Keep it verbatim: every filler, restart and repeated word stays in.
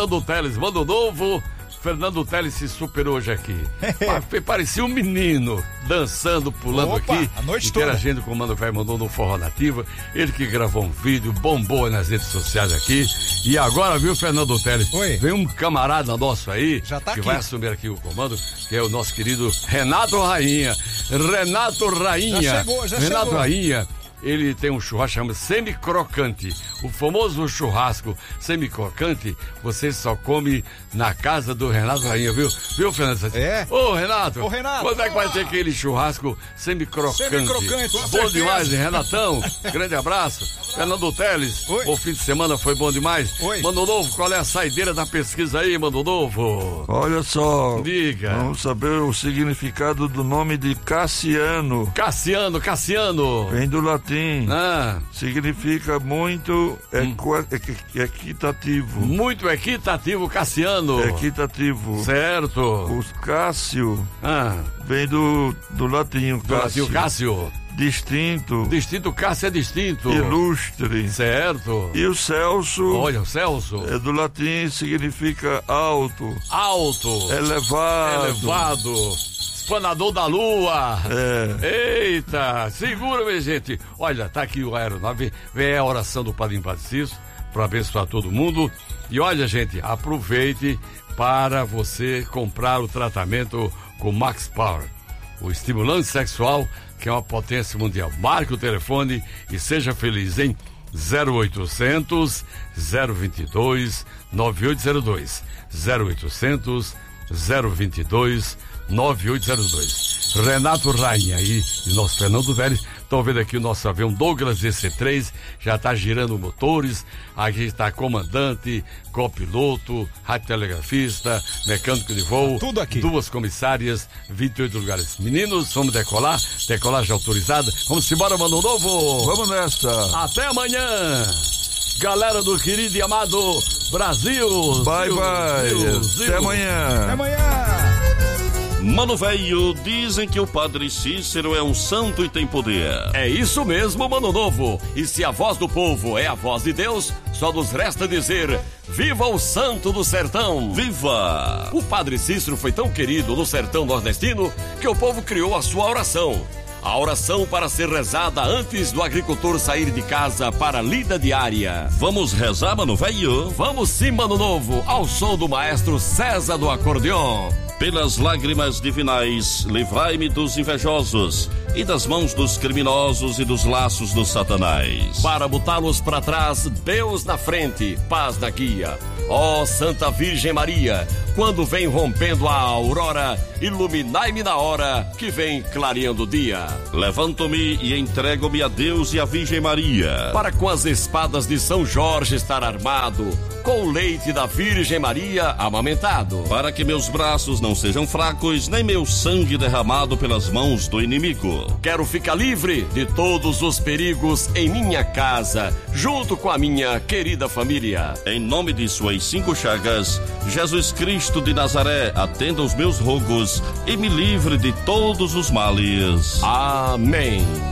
Fernando Teles, mano novo. Fernando Teles se superou hoje aqui. Parecia um menino dançando, pulando. Opa, aqui, a noite interagindo toda. com o Mano Velho, mandou no Forró Nativa. Ele que gravou um vídeo, bombou nas redes sociais aqui. E agora, viu, Fernando Teles? Oi. Vem um camarada nosso aí, Já tá que aqui. vai assumir aqui o comando, que é o nosso querido Renato Rainha. Renato Rainha. Já chegou, já Renato chegou. Rainha. Ele tem um churrasco chamado semi-crocante. O famoso churrasco semi-crocante, você só come na casa do Renato Rainha, viu? Viu, Fernando? É. Ô, Renato. Ô, Renato. Quando é que vai ter aquele churrasco semi-crocante? Semi-crocante, com Bom certeza. demais, hein, Renatão? Grande abraço. Fernando Teles, Oi. o fim de semana foi bom demais. Oi. Mano Novo, qual é a saideira da pesquisa aí, Mano Novo? Olha só, Diga. vamos saber o significado do nome de Cassiano. Cassiano, Cassiano. Vem do latim. Ah, Significa muito equa- equi- equitativo. muito equitativo, Cassiano. Equitativo. Certo. O Cássio Ah, vem do, do latim, do Brasil, Cássio. Cássio. Distinto, Distinto Cássio é distinto. ilustre. Certo. E o Celso Olha, o Celso. é do latim, significa alto, Alto. elevado. Elevado. Espanador da lua. É. Eita, segura, minha gente. Olha, tá aqui o aeronave. Vem a oração do Padre Padre Cício para abençoar todo mundo. E olha, gente, aproveite para você comprar o tratamento com Max Power, o estimulante sexual que é uma potência mundial. Marque o telefone e seja feliz, hein? zero oitocentos, zero vinte e dois, nove oito zero dois. zero oitocentos, zero vinte e dois, nove oito zero dois. Renato Rainha aí e nosso Fernando Velho. Estão vendo aqui o nosso avião Douglas D C três, já está girando motores. Aqui está comandante, copiloto, radiotelegrafista, mecânico de voo. Tudo aqui. Duas comissárias, vinte e oito lugares. Meninos, vamos decolar, decolagem autorizada. Vamos embora, Mano Novo. Vamos nesta. Até amanhã. Galera do querido e amado Brasil. Bye, Zil, bye. Zil, Zil. Até amanhã. Até amanhã. Mano Velho, dizem que o Padre Cícero é um santo e tem poder. É isso mesmo, Mano Novo. E se a voz do povo é a voz de Deus, só nos resta dizer: viva o santo do sertão! Viva! O Padre Cícero foi tão querido no sertão nordestino que o povo criou a sua oração. A oração para ser rezada antes do agricultor sair de casa para a lida diária. Vamos rezar, Mano Velho? Vamos sim, Mano Novo, ao som do maestro César do acordeon. Pelas lágrimas divinais, livrai-me dos invejosos e das mãos dos criminosos e dos laços do Satanás. Para botá-los para trás, Deus na frente, paz na guia. Ó Santa Virgem Maria, quando vem rompendo a aurora, iluminai-me na hora que vem clareando o dia. Levanto-me e entrego-me a Deus e à Virgem Maria. Para com as espadas de São Jorge estar armado, com o leite da Virgem Maria amamentado. Para que meus braços não sejam fracos, nem meu sangue derramado pelas mãos do inimigo. Quero ficar livre de todos os perigos em minha casa, junto com a minha querida família. Em nome de suas cinco chagas, Jesus Cristo de Nazaré, atenda os meus rogos e me livre de todos os males. Amém.